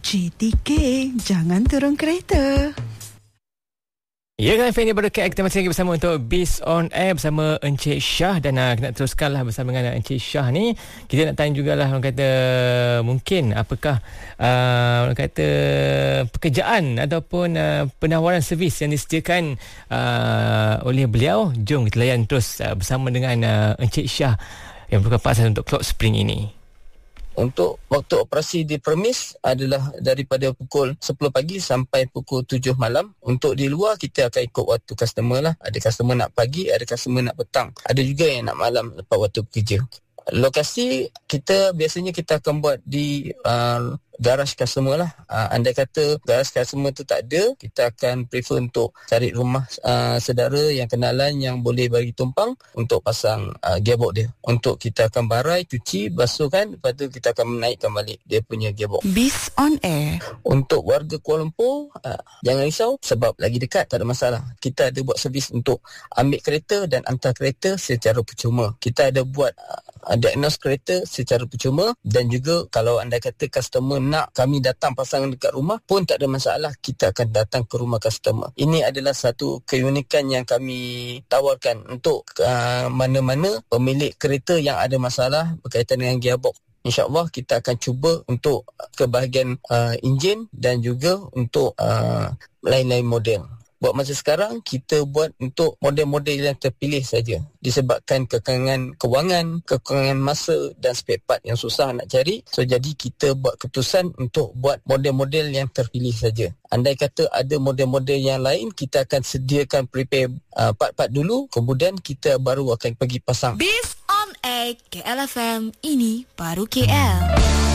GTK, jangan turun kereta. Ya kan, Fanny baru kita masih lagi bersama untuk Biz on Air bersama Encik Syah. Dan kita nak teruskanlah bersama dengan Encik Syah ni. Kita nak tanya jugalah, orang kata mungkin apakah orang kata pekerjaan ataupun penawaran servis yang disediakan oleh beliau. Jom kita layan terus bersama dengan Encik Syah yang merupakan paksa untuk Cloud Spring ini. Untuk waktu operasi di premis adalah daripada pukul 10 pagi sampai pukul 7 malam. Untuk di luar kita akan ikut waktu customer lah. Ada customer nak pagi, ada customer nak petang. Ada juga yang nak malam lepas waktu bekerja. Lokasi kita biasanya kita akan buat di garaj customer lah. Andai kata garaj customer tu tak ada, kita akan prefer untuk cari rumah saudara yang kenalan yang boleh bagi tumpang untuk pasang gearbox dia. Untuk kita akan barai, cuci, basuhkan, lepas tu kita akan menaikkan balik dia punya gearbox. Biz on Air. Untuk warga Kuala Lumpur, jangan risau sebab lagi dekat, tak ada masalah. Kita ada buat servis untuk ambil kereta dan hantar kereta secara percuma. Kita ada buat diagnose kereta secara percuma, dan juga kalau anda kata customer nak kami datang pasang dekat rumah pun tak ada masalah, kita akan datang ke rumah customer. Ini adalah satu keunikan yang kami tawarkan untuk mana-mana pemilik kereta yang ada masalah berkaitan dengan gearbox. InsyaAllah kita akan cuba untuk ke bahagian enjin dan juga untuk lain-lain model. Buat masa sekarang, kita buat untuk model-model yang terpilih saja. Disebabkan kekangan kewangan, kekangan masa dan spare part yang susah nak cari. So, jadi kita buat keputusan untuk buat model-model yang terpilih saja. Andai kata ada model-model yang lain, kita akan sediakan prepare part-part dulu. Kemudian kita baru akan pergi pasang. Biz on Air KLFM, ini baru KL.